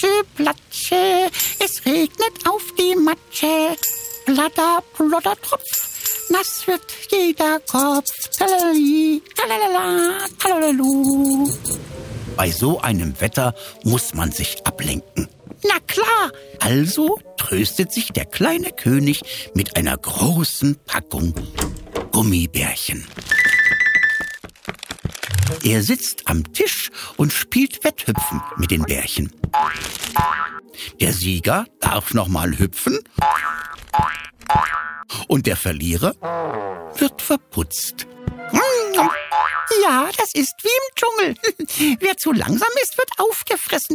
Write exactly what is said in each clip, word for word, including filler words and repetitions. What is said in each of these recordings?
Platsche, Platsche, es regnet auf die Matsche. Platter, plotter, Tropf, nass wird jeder Kopf. Talali, talalala, talalalu. Bei so einem Wetter muss man sich ablenken. Na klar. Also tröstet sich der kleine König mit einer großen Packung Gummibärchen. Er sitzt am Tisch und spielt Wetthüpfen mit den Bärchen. Der Sieger darf nochmal hüpfen und der Verlierer wird verputzt. Ja, das ist wie im Dschungel. Wer zu langsam ist, wird aufgefressen.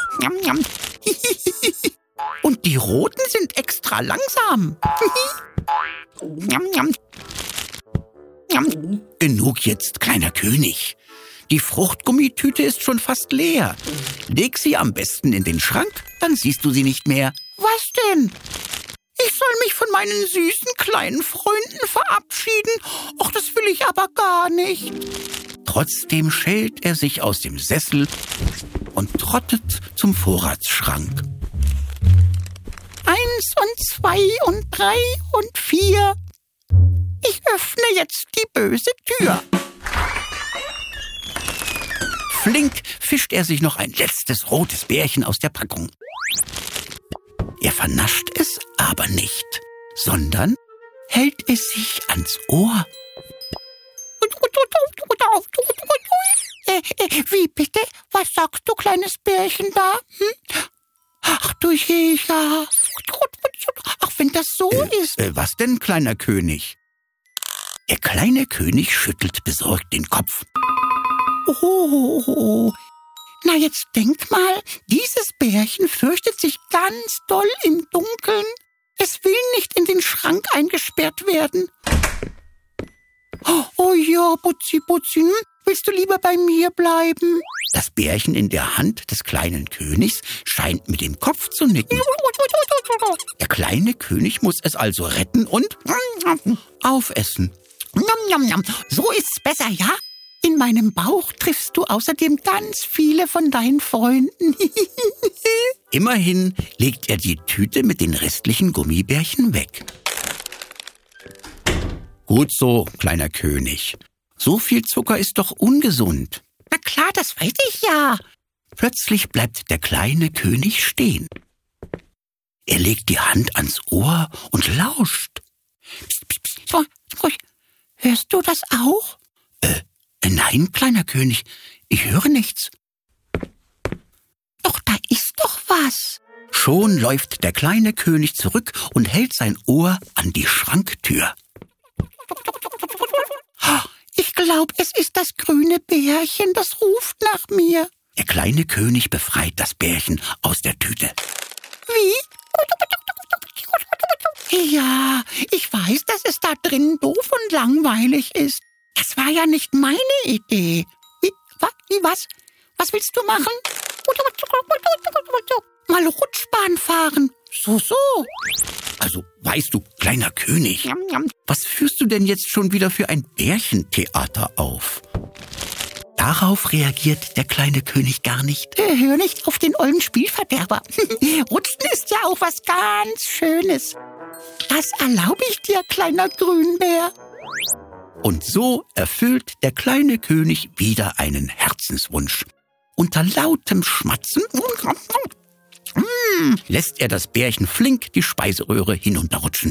Und die Roten sind extra langsam. Genug jetzt, kleiner König. Die Fruchtgummitüte ist schon fast leer. Leg sie am besten in den Schrank, dann siehst du sie nicht mehr. Was denn? Ich soll mich von meinen süßen kleinen Freunden verabschieden? Ach, das will ich aber gar nicht. Trotzdem schält er sich aus dem Sessel und trottet zum Vorratsschrank. Eins und zwei und drei und vier. Ich öffne jetzt die böse Tür. Flink fischt er sich noch ein letztes rotes Bärchen aus der Packung. Er vernascht es aber nicht, sondern hält es sich ans Ohr. Äh, äh, wie bitte? Was sagst du, kleines Bärchen da? Hm? Ach du Jäger. Ach, wenn das so äh, ist. Äh, was denn, kleiner König? Der kleine König schüttelt besorgt den Kopf. Oh, na jetzt denk mal, dieses Bärchen fürchtet sich ganz doll im Dunkeln. Es will nicht in den Schrank eingesperrt werden. Oh ja, Butzi, Butzi, hm? Willst du lieber bei mir bleiben? Das Bärchen in der Hand des kleinen Königs scheint mit dem Kopf zu nicken. Der kleine König muss es also retten und aufessen. So ist's besser, ja? In meinem Bauch triffst du außerdem ganz viele von deinen Freunden. Immerhin legt er die Tüte mit den restlichen Gummibärchen weg. Gut so, kleiner König. So viel Zucker ist doch ungesund. Na klar, das weiß ich ja. Plötzlich bleibt der kleine König stehen. Er legt die Hand ans Ohr und lauscht. Psst, psst, psst. Hörst du das auch? Äh, nein, kleiner König, ich höre nichts. Doch, da ist doch was. Schon läuft der kleine König zurück und hält sein Ohr an die Schranktür. Ich glaube, es ist das grüne Bärchen, das ruft nach mir. Der kleine König befreit das Bärchen aus der Tüte. Wie? Ja, ich weiß, dass es da drin doof und langweilig ist. Das war ja nicht meine Idee. Wie, wa, wie was? Was willst du machen? Mal Rutschbahn fahren. So, so. Also, weißt du, kleiner König, was führst du denn jetzt schon wieder für ein Bärchentheater auf? Darauf reagiert der kleine König gar nicht. Hör nicht auf den ollen Spielverderber. Rutschen ist ja auch was ganz Schönes. Das erlaube ich dir, kleiner Grünbär. Und so erfüllt der kleine König wieder einen Herzenswunsch. Unter lautem Schmatzen mm, lässt er das Bärchen flink die Speiseröhre hinunterrutschen.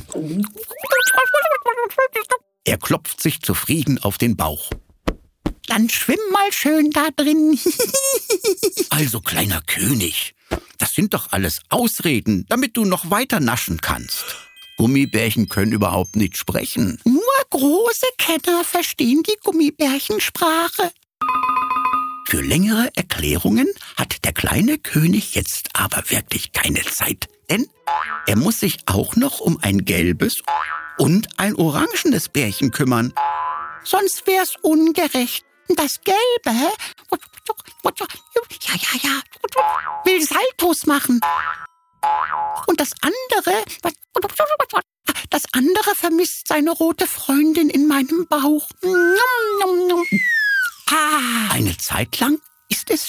Er klopft sich zufrieden auf den Bauch. Dann schwimm mal schön da drin. Also, kleiner König, das sind doch alles Ausreden, damit du noch weiter naschen kannst. Gummibärchen können überhaupt nicht sprechen. Nur große Kenner verstehen die Gummibärchensprache. Für längere Erklärungen hat der kleine König jetzt aber wirklich keine Zeit, denn er muss sich auch noch um ein gelbes und ein orangenes Bärchen kümmern. Sonst wär's ungerecht. Das Gelbe, ja, ja, ja, will Saltos machen. Und das andere, das andere vermisst seine rote Freundin in meinem Bauch. Eine Zeit lang ist es